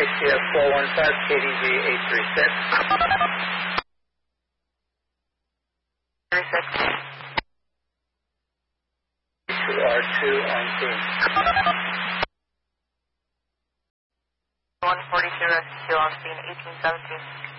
KCF 415, KDG 836. 36. 2R2 on scene. 142 rescue on scene, 1817.